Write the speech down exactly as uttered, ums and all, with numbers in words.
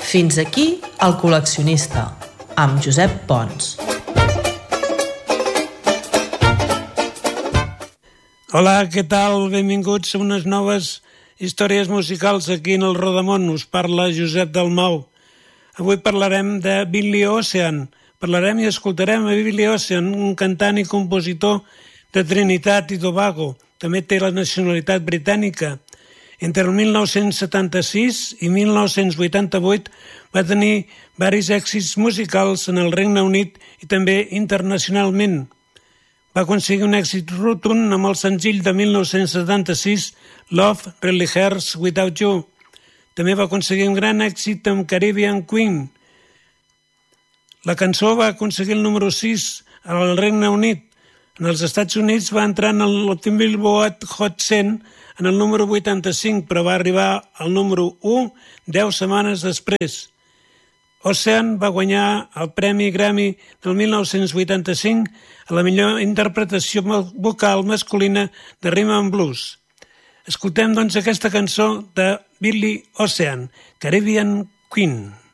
Fins aquí El col·leccionista, amb Josep Pons. Hola, què tal? Benvinguts a unes noves històries musicals aquí en el Rodamón. Us parla Josep Dalmau. Avui parlarem de Billy Ocean. Parlarem i escoltarem a Billy Ocean, un cantant i compositor de Trinitat i Tobago. També té la nacionalitat britànica. Entre el mil nou-cents setanta-sis i mil nou-cents vuitanta-vuit va tenir varis èxits musicals en el Regne Unit i també internacionalment. Va aconseguir un èxit rotund amb el senzill de mil nou-cents setanta-sis Love Really Hurts Without You. També va aconseguir un gran èxit amb Caribbean Queen. La cançó va aconseguir el número sis al Regne Unit. En els Estats Units va entrar en el Billboard Hot cent en el número vuitanta-cinc, però va arribar al número u deu setmanes després. Ocean va guanyar el Premi Grammy del mil nou-cents vuitanta-cinc a la millor interpretació vocal masculina de Rhythm and Blues. Escoltem, doncs, aquesta cançó de Billy Ocean, Caribbean Queen.